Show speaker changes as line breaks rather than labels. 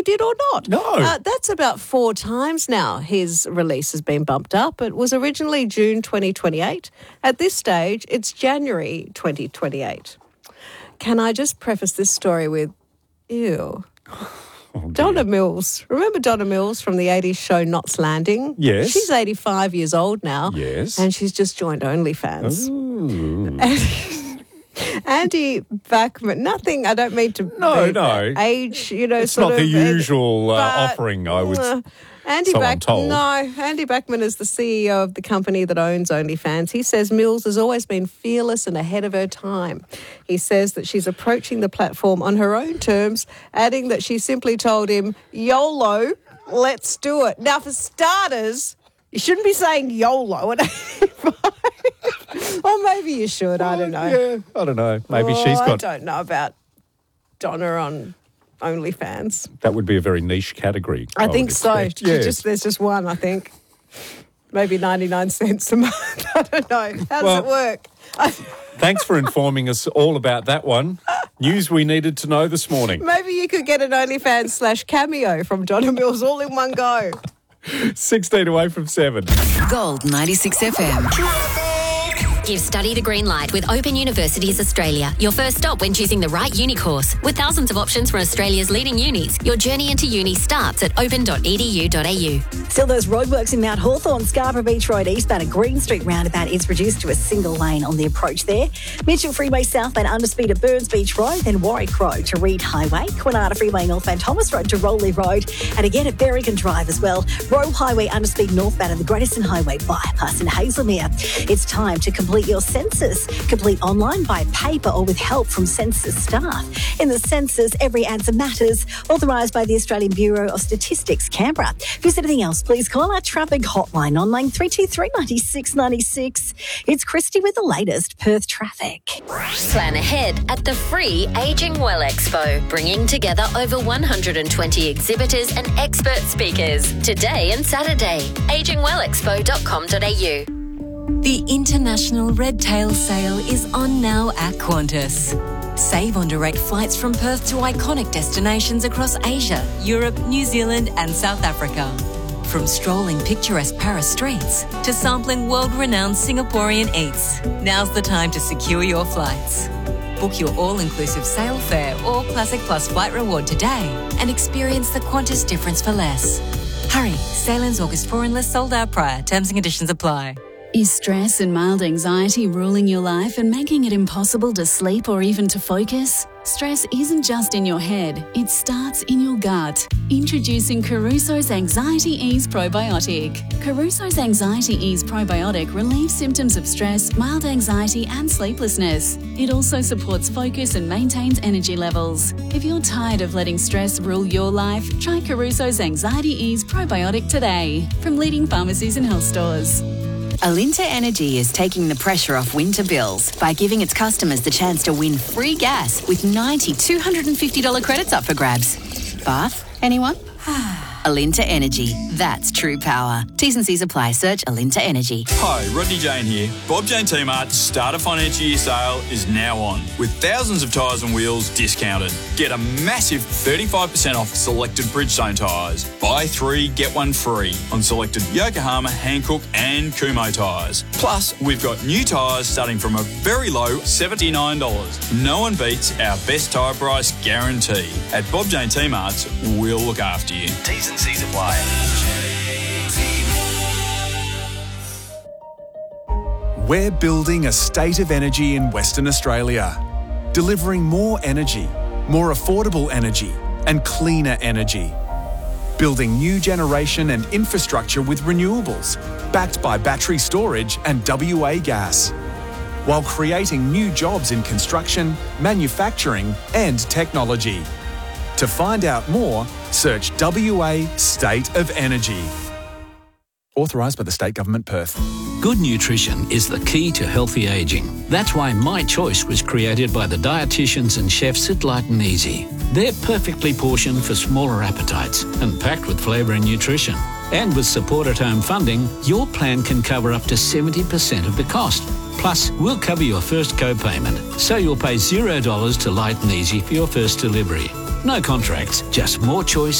actually did or not.
No.
That's about 4 times now his release has been bumped up. It was originally June 2028. At this stage, it's January 2028. Can I just preface this story with, ew. Donna Mills. Remember Donna Mills from the 80s show Knots Landing?
Yes.
She's 85 years old now.
Yes.
And she's just joined OnlyFans.
Ooh.
Andy Bachman, nothing, I don't mean to...
No.
Age,
It's not the usual offering, I would...
Andy
Andy
Bachman is the CEO of the company that owns OnlyFans. He says Mills has always been fearless and ahead of her time. He says that she's approaching the platform on her own terms, adding that she simply told him, YOLO, let's do it. Now, for starters, you shouldn't be saying YOLO at 85. Or maybe you should, I don't know.
Yeah, I don't know. Maybe she's
I
got...
don't know about Donna on OnlyFans.
That would be a very niche category.
I think
would
so.
expect. Yes.
There's just one, I think. Maybe 99 cents a month. I don't know. How does it work?
Thanks for informing us all about that one. News we needed to know this morning.
Maybe you could get an OnlyFans /cameo from Donna Mills all in one go.
16 away from 7.
Gold 96 FM.
Give study the green light with Open Universities Australia. Your first stop when choosing the right uni course. With thousands of options from Australia's leading unis, your journey into uni starts at open.edu.au.
Still, those roadworks in Mount Hawthorn, Scarborough Beach Road eastbound at Green Street roundabout is reduced to a single lane on the approach there. Mitchell Freeway southbound underspeed at Burns Beach Road, then Warwick Road to Reed Highway, Kwinana Freeway northbound Thomas Road to Rowley Road, and again at Berrigan Drive as well. Rowe Highway underspeed northbound at the Greateston Highway bypass in Hazelmere. It's time to complete your census. Complete online, by paper or with help from census staff. In the census, every answer matters. Authorised by the Australian Bureau of Statistics, Canberra. If there's anything else, please call our traffic hotline on line 323 96 96. It's Christy with the latest Perth traffic.
Plan ahead at the free Ageing Well Expo, bringing together over 120 exhibitors and expert speakers today and Saturday. agingwellexpo.com.au.
The International Red Tail Sale is on now at Qantas. Save on direct flights from Perth to iconic destinations across Asia, Europe, New Zealand and South Africa. From strolling picturesque Paris streets to sampling world-renowned Singaporean eats, now's the time to secure your flights. Book your all-inclusive sale fare or Classic Plus flight reward today and experience the Qantas difference for less. Hurry, sale ends August 4 unless sold out prior. Terms and conditions apply.
Is stress and mild anxiety ruling your life and making it impossible to sleep or even to focus? Stress isn't just in your head, it starts in your gut. Introducing Caruso's Anxiety Ease Probiotic. Caruso's Anxiety Ease Probiotic relieves symptoms of stress, mild anxiety and sleeplessness. It also supports focus and maintains energy levels. If you're tired of letting stress rule your life, try Caruso's Anxiety Ease Probiotic today from leading pharmacies and health stores.
Alinta Energy is taking the pressure off winter bills by giving its customers the chance to win free gas with 90 $250 credits up for grabs. Bath? Anyone? Alinta Energy. That's true power. T's and C's apply. Search Alinta Energy.
Hi, Rodney Jane here. Bob Jane T-Mart's Starter Financial Year sale is now on, with thousands of tyres and wheels discounted. Get a massive 35% off selected Bridgestone tyres. Buy 3, get 1 free on selected Yokohama, Hankook and Kumho tyres. Plus, we've got new tyres starting from a very low $79. No one beats our best tyre price guarantee. At Bob Jane T-Mart's, we'll look after you.
T's and C's apply.
We're building a state of energy in Western Australia, delivering more energy, more affordable energy and cleaner energy. Building new generation and infrastructure with renewables, backed by battery storage and WA gas, while creating new jobs in construction, manufacturing and technology. To find out more, search WA State of Energy. Authorised by the State Government, Perth.
Good nutrition is the key to healthy ageing. That's why My Choice was created by the dietitians and chefs at Light and Easy. They're perfectly portioned for smaller appetites and packed with flavour and nutrition. And with support at home funding, your plan can cover up to 70% of the cost. Plus, we'll cover your first co-payment, so you'll pay $0 to Light and Easy for your first delivery. No contracts, just more choice